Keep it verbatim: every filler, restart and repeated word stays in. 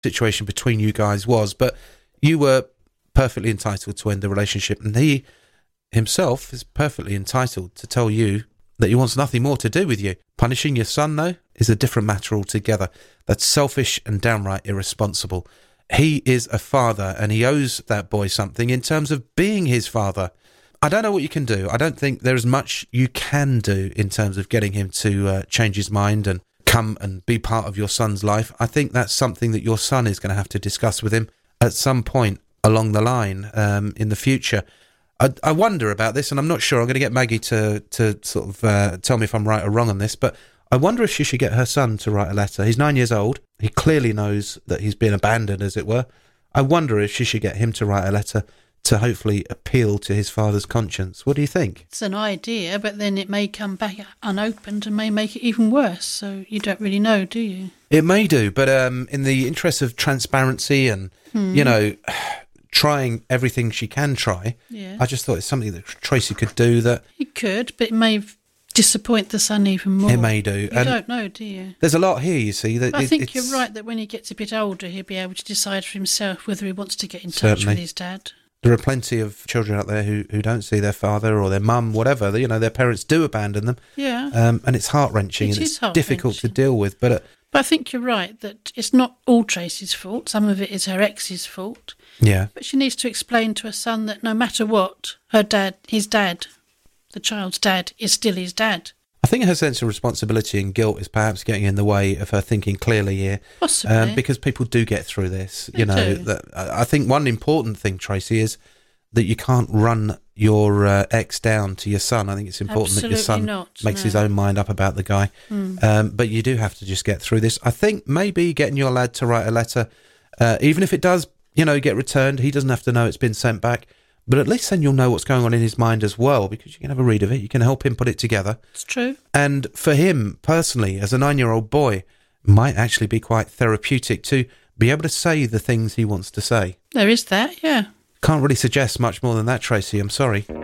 situation between you guys was, but you were perfectly entitled to end the relationship, and he himself is perfectly entitled to tell you that he wants nothing more to do with you. Punishing your son, though, is a different matter altogether. That's selfish and downright irresponsible. He is a father, and he owes that boy something in terms of being his father. I don't know what you can do. I don't think there's much you can do in terms of getting him to uh, change his mind and come and be part of your son's life. I think that's something that your son is going to have to discuss with him at some point along the line um, in the future. I, I wonder about this, and I'm not sure. I'm going to get Maggie to, to sort of uh, tell me if I'm right or wrong on this, but I wonder if she should get her son to write a letter. He's nine years old. He clearly knows that he's been abandoned, as it were. I wonder if she should get him to write a letter to hopefully appeal to his father's conscience. What do you think? It's an idea, but then it may come back unopened and may make it even worse, so you don't really know, do you? It may do, but um, in the interest of transparency and, hmm. you know, trying everything she can try, yeah. I just thought it's something that Tracy could do that... He could, but it may disappoint the son even more. It may do. You and don't know, do you? There's a lot here, you see. That I it, think it's... you're right that when he gets a bit older, he'll be able to decide for himself whether he wants to get in Certainly. touch with his dad. There are plenty of children out there who, who don't see their father or their mum, whatever. You know, their parents do abandon them. Yeah. Um, and it's heart-wrenching It and is it's heart-wrenching. difficult to deal with. But, uh, but I think you're right that it's not all Tracy's fault. Some of it is her ex's fault. yeah, But she needs to explain to her son that no matter what, her dad, his dad, the child's dad, is still his dad. I think her sense of responsibility and guilt is perhaps getting in the way of her thinking clearly here. Possibly. Um, because people do get through this. They you know, do. that I think one important thing, Tracy, is that you can't run your uh, ex down to your son. I think it's important Absolutely that your son not, makes no. his own mind up about the guy. Mm. Um, but you do have to just get through this. I think maybe getting your lad to write a letter, uh, even if it does, you know, get returned, he doesn't have to know it's been sent back. But at least then you'll know what's going on in his mind as well, because you can have a read of it. You can help him put it together. It's true. And for him, personally, as a nine-year-old boy, it might actually be quite therapeutic to be able to say the things he wants to say. There is that, yeah. Can't really suggest much more than that, Tracy. I'm sorry.